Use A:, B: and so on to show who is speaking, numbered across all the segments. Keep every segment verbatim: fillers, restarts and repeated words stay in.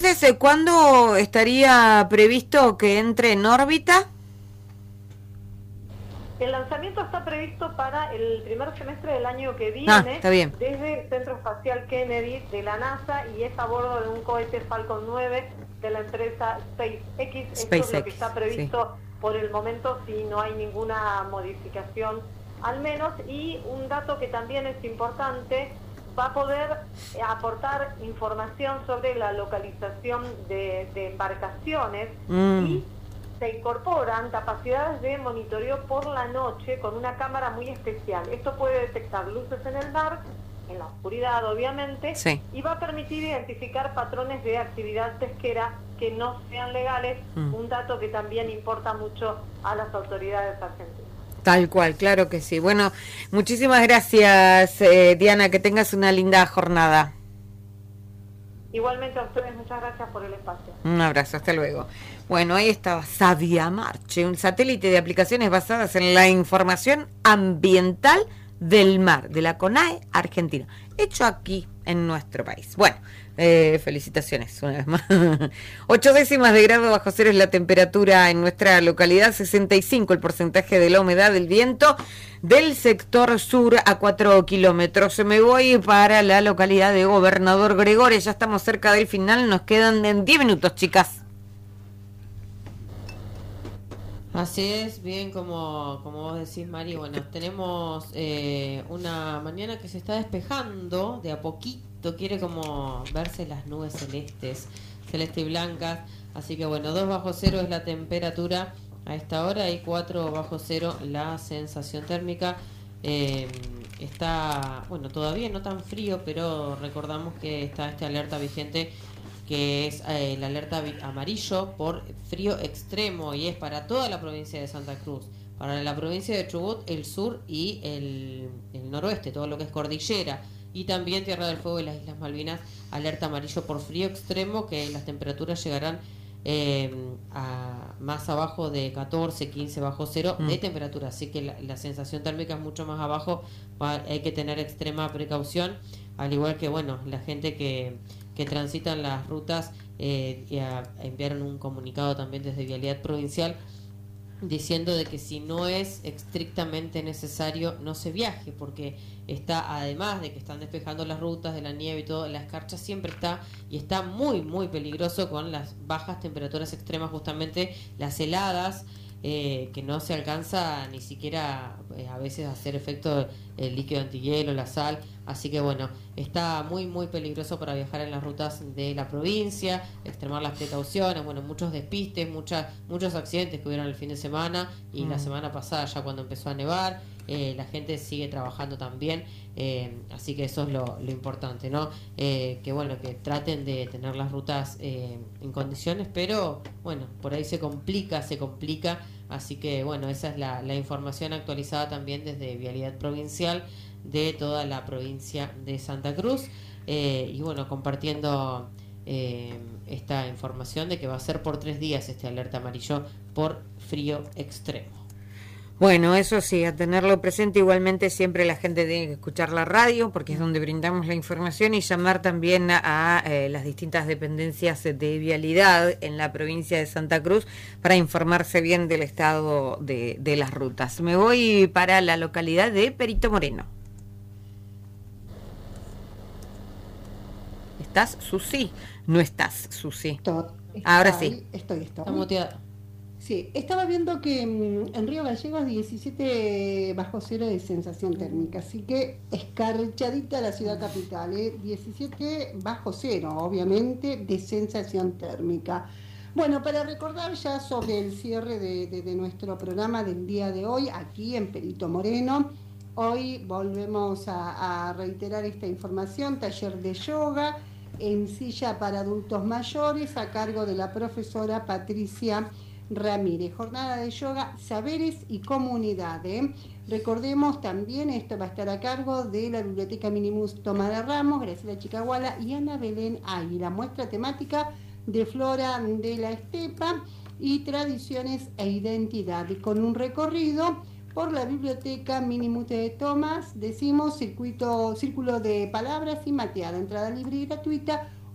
A: entonces, ¿cuándo estaría previsto que entre en órbita?
B: El lanzamiento está previsto para el primer semestre del año que viene,
A: ah, está bien.
B: desde el Centro Espacial Kennedy de la NASA, y es a bordo de un cohete Falcon nueve de la empresa SpaceX. Esto es lo que está previsto sí. por el momento, si no hay ninguna modificación al menos. Y un dato que también es importante, va a poder aportar información sobre la localización de, de embarcaciones mm. y se incorporan capacidades de monitoreo por la noche con una cámara muy especial. Esto puede detectar luces en el mar, en la oscuridad obviamente, sí. y va a permitir identificar patrones de actividad pesquera que no sean legales, mm. un dato que también importa mucho a las autoridades argentinas.
A: Tal cual, claro que sí. Bueno, muchísimas gracias, eh, Diana, que tengas una linda jornada.
B: Igualmente a ustedes, muchas gracias por el espacio.
A: Un abrazo, hasta luego. Bueno, ahí estaba Saviamarche, un satélite de aplicaciones basadas en la información ambiental del mar, de la CONAE Argentina, hecho aquí en nuestro país. Bueno, eh, felicitaciones una vez más. Ocho décimas de grado bajo cero es la temperatura en nuestra localidad, sesenta y cinco el porcentaje de la humedad del viento del sector sur a cuatro kilómetros. Me voy para la localidad de Gobernador Gregore, ya estamos cerca del final, nos quedan en diez minutos, chicas.
C: Así es, bien como, como vos decís, Mari. Bueno, tenemos eh, una mañana que se está despejando de a poquito, quiere como verse las nubes celestes, celeste y blancas, así que bueno, dos bajo cero es la temperatura a esta hora y cuatro bajo cero la sensación térmica. Eh, está, bueno, todavía no tan frío, pero recordamos que está esta alerta vigente, que es eh, la alerta amarillo por frío extremo, y es para toda la provincia de Santa Cruz, para la provincia de Chubut, el sur y el, el noroeste, todo lo que es cordillera, y también Tierra del Fuego y las Islas Malvinas, alerta amarillo por frío extremo, que las temperaturas llegarán eh, a más abajo de catorce, quince bajo cero mm. de temperatura, así que la, la sensación térmica es mucho más abajo, va, hay que tener extrema precaución, al igual que bueno, la gente que que transitan las rutas, eh, y a, a enviaron un comunicado también desde Vialidad Provincial diciendo de que si no es estrictamente necesario no se viaje, porque está, además de que están despejando las rutas de la nieve y todo, la escarcha siempre está, y está muy muy peligroso con las bajas temperaturas extremas, justamente las heladas, eh, que no se alcanza ni siquiera eh, a veces a hacer efecto el líquido antihielo, la sal, así que bueno, está muy muy peligroso para viajar en las rutas de la provincia, extremar las precauciones, bueno, muchos despistes, muchas, muchos accidentes que hubieron el fin de semana y mm. la semana pasada ya cuando empezó a nevar, eh, la gente sigue trabajando también, eh, así que eso es lo, lo importante, ¿no? Eh, que bueno, que traten de tener las rutas eh, en condiciones, pero bueno, por ahí se complica, se complica, así que bueno, esa es la, la información actualizada también desde Vialidad Provincial de toda la provincia de Santa Cruz, eh, y bueno, compartiendo eh, esta información de que va a ser por tres días este alerta amarillo por frío extremo.
A: Bueno, eso sí, a tenerlo presente. Igualmente siempre la gente tiene que escuchar la radio, porque es donde brindamos la información, y llamar también a, a eh, las distintas dependencias de vialidad en la provincia de Santa Cruz para informarse bien del estado de, de las rutas. Me voy para la localidad de Perito Moreno. ¿Estás, Susi? No estás, Susi.
D: Estoy,
A: Ahora sí.
D: Estoy, estoy.
C: Está muteada.
D: Sí, estaba viendo que mmm, en Río Gallegos diecisiete bajo cero de sensación térmica, así que escarchadita la ciudad capital, ¿eh? diecisiete bajo cero, obviamente, de sensación térmica. Bueno, para recordar ya sobre el cierre de, de, de nuestro programa del día de hoy, aquí en Perito Moreno, hoy volvemos a, a reiterar esta información, taller de yoga en silla para adultos mayores a cargo de la profesora Patricia Ramírez, jornada de yoga, saberes y comunidad. ¿eh? Recordemos también, esto va a estar a cargo de la Biblioteca Minimus Tomás de Ramos, Graciela Chicahuala y Ana Belén Águila, muestra temática de flora de la estepa y tradiciones e identidad, y con un recorrido por la Biblioteca Minimus de Tomás, decimos circuito, círculo de palabras y mateada, entrada libre y gratuita,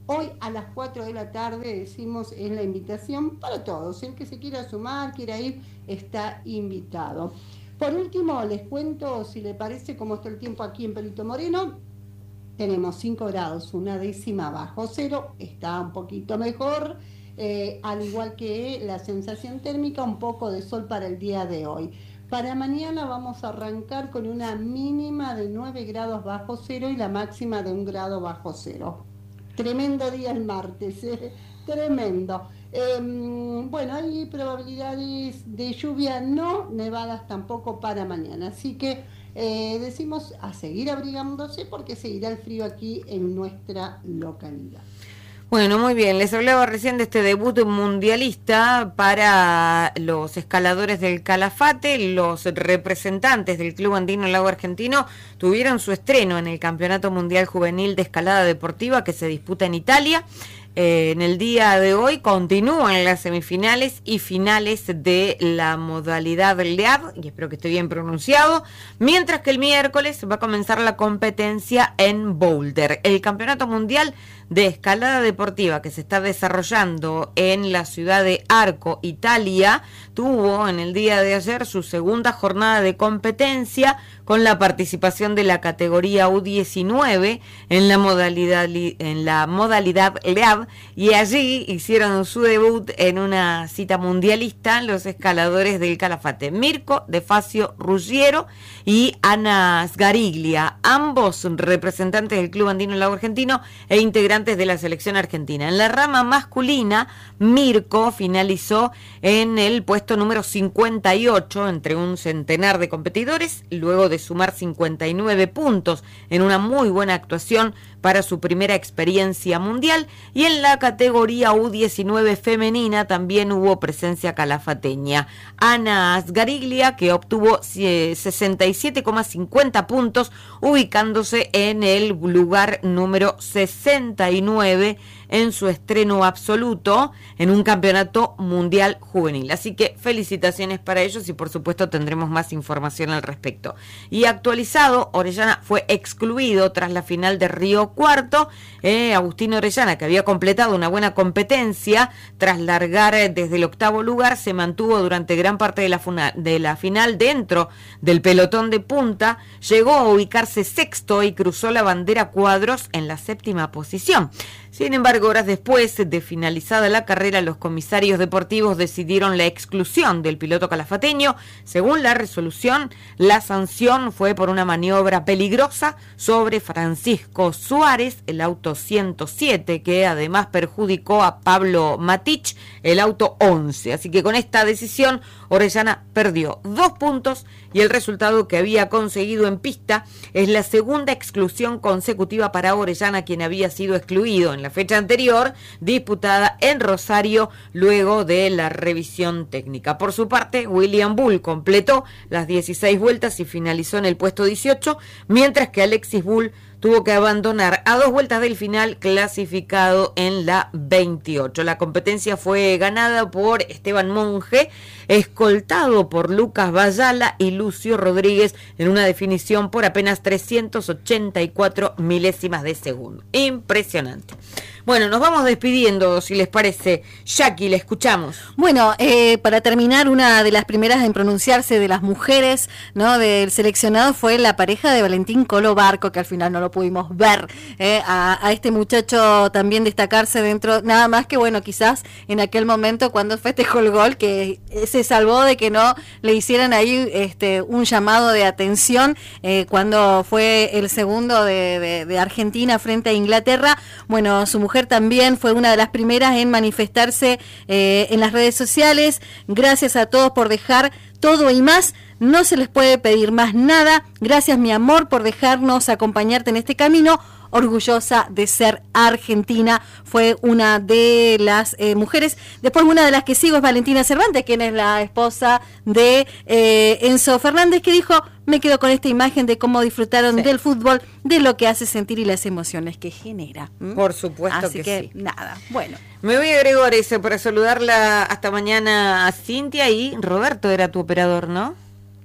D: Hoy a las cuatro de la tarde, decimos, es la invitación para todos. El que se quiera sumar, quiera ir, está invitado. Por último, les cuento, si le parece, cómo está el tiempo aquí en Perito Moreno. Tenemos cinco grados, una décima bajo cero, está un poquito mejor, eh, al igual que la sensación térmica, un poco de sol para el día de hoy. Para mañana vamos a arrancar con una mínima de nueve grados bajo cero y la máxima de un grado bajo cero. Tremendo día el martes, ¿eh? Tremendo. Eh, bueno, hay probabilidades de lluvia, no nevadas tampoco para mañana, así que eh, decimos a seguir abrigándose porque seguirá el frío aquí en nuestra localidad.
A: Bueno, muy bien, les hablaba recién de este debut mundialista para los escaladores del Calafate. Los representantes del Club Andino Lago Argentino tuvieron su estreno en el Campeonato Mundial Juvenil de Escalada Deportiva que se disputa en Italia. Eh, en el día de hoy continúan las semifinales y finales de la modalidad L E A D, y espero que esté bien pronunciado, mientras que el miércoles va a comenzar la competencia en Boulder. El Campeonato Mundial de Escalada Deportiva que se está desarrollando en la ciudad de Arco, Italia, tuvo en el día de ayer su segunda jornada de competencia con la participación de la categoría U diecinueve en la modalidad en la modalidad L E A D, y allí hicieron su debut en una cita mundialista los escaladores del Calafate, Mirko De Facio Ruggiero y Ana Sgariglia, ambos representantes del Club Andino Lago Argentino e integrantes de la selección argentina. En la rama masculina, Mirko finalizó en el puesto número cincuenta y ocho entre un centenar de competidores, luego de sumar cincuenta y nueve puntos en una muy buena actuación para su primera experiencia mundial. Y en la categoría U diecinueve femenina también hubo presencia calafateña. Ana Sgariglia, que obtuvo sesenta y siete coma cincuenta puntos, ubicándose en el lugar número sesenta y nueve en su estreno absoluto en un campeonato mundial juvenil. Así que felicitaciones para ellos y por supuesto tendremos más información al respecto. Y actualizado, Orellana fue excluido tras la final de Río Cuarto. Eh, Agustín Orellana, que había completado una buena competencia tras largar desde el octavo lugar, se mantuvo durante gran parte de la, funa, de la final dentro del pelotón de punta, llegó a ubicarse sexto y cruzó la bandera cuadros en la séptima posición. Sin embargo, horas después de finalizada la carrera, los comisarios deportivos decidieron la exclusión del piloto calafateño. Según la resolución, la sanción fue por una maniobra peligrosa sobre Francisco Suárez, el auto ciento siete, que además perjudicó a Pablo Matich, el auto once. Así que con esta decisión, Orellana perdió dos puntos y el resultado que había conseguido en pista es la segunda exclusión consecutiva para Orellana, quien había sido excluido en la fecha anterior, disputada en Rosario luego de la revisión técnica. Por su parte, William Bull completó las dieciséis vueltas y finalizó en el puesto dieciocho, mientras que Alexis Bull tuvo que abandonar a dos vueltas del final, clasificado en la veintiocho. La competencia fue ganada por Esteban Monge, escoltado por Lucas Bayala y Lucio Rodríguez en una definición por apenas trescientos ochenta y cuatro milésimas de segundo. Impresionante. Bueno, nos vamos despidiendo, si les parece. Jackie, le escuchamos.
E: Bueno, eh, para terminar, una de las primeras en pronunciarse de las mujeres, ¿no?, del seleccionado fue la pareja de Valentín Colo Barco, que al final no lo pudimos ver, eh, a, a este muchacho también destacarse dentro, nada más que, bueno, quizás en aquel momento cuando festejó el gol, que se salvó de que no le hicieran ahí este un llamado de atención eh, cuando fue el segundo de, de, de Argentina frente a Inglaterra. Bueno, su mujer también fue una de las primeras en manifestarse eh, en las redes sociales. Gracias a todos por dejar todo y más. No se les puede pedir más nada. Gracias, mi amor, por dejarnos acompañarte en este camino. Orgullosa de ser argentina, fue una de las eh, mujeres. Después una de las que sigo es Valentina Cervantes, quien es la esposa de eh, Enzo Fernández, que dijo: me quedo con esta imagen de cómo disfrutaron sí. del fútbol, de lo que hace sentir y las emociones que genera. ¿Mm?
A: Por supuesto
E: Así
A: que,
E: que
A: sí.
E: nada, bueno.
A: Me voy a agregar eso para saludarla hasta mañana a Cintia, y Roberto era tu operador, ¿no?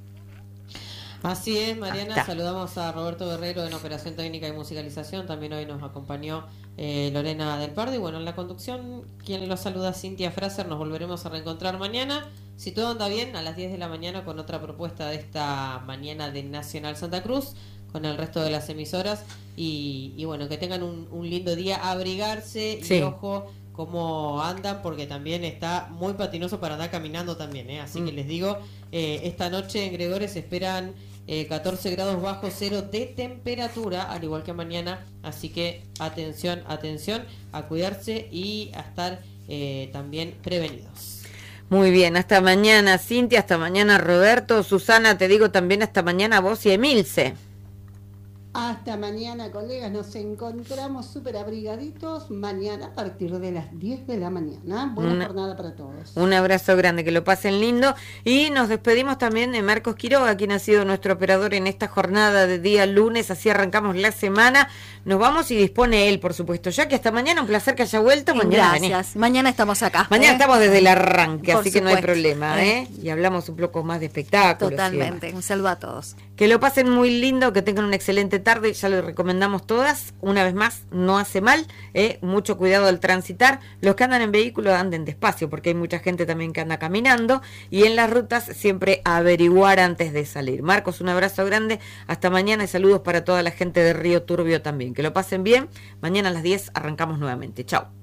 C: Así es, Mariana, saludamos a Roberto Guerrero en Operación Técnica y Musicalización, también hoy nos acompañó eh, Lorena del Pardo. Y bueno, en la conducción, quien los saluda, Cintia Fraser. Nos volveremos a reencontrar mañana, si todo anda bien, a las diez de la mañana con otra propuesta de esta mañana de Nacional Santa Cruz, con el resto de las emisoras. Y, y bueno, que tengan un, un lindo día, abrigarse sí. y ojo cómo andan, porque también está muy patinoso para andar caminando también, ¿eh? Así mm. que les digo, eh, esta noche en Gregores se esperan eh, catorce grados bajo cero de temperatura, al igual que mañana, así que atención, atención, a cuidarse y a estar eh, también prevenidos.
A: Muy bien, hasta mañana Cintia, hasta mañana Roberto, Susana, te digo también hasta mañana vos y Emilce.
D: Hasta mañana, colegas, nos encontramos súper abrigaditos mañana a partir de las diez de la mañana. Buena Una, jornada para todos.
A: Un abrazo grande, que lo pasen lindo. Y nos despedimos también de Marcos Quiroga, quien ha sido nuestro operador en esta jornada de día lunes. Así arrancamos la semana. Nos vamos y dispone él, por supuesto. Ya que hasta mañana, un placer que haya vuelto. Mañana
E: Gracias. Vení. Mañana estamos acá.
A: Mañana ¿eh? estamos desde el arranque, por así supuesto. Que no hay problema. ¿eh? Y hablamos un poco más de espectáculos.
E: Totalmente. Un saludo a todos.
A: Que lo pasen muy lindo, que tengan una excelente tarde, ya lo recomendamos todas, una vez más, no hace mal, eh, mucho cuidado al transitar, los que andan en vehículo anden despacio, porque hay mucha gente también que anda caminando, y en las rutas siempre averiguar antes de salir. Marcos, un abrazo grande, hasta mañana y saludos para toda la gente de Río Turbio también, que lo pasen bien, mañana a las diez arrancamos nuevamente, chao.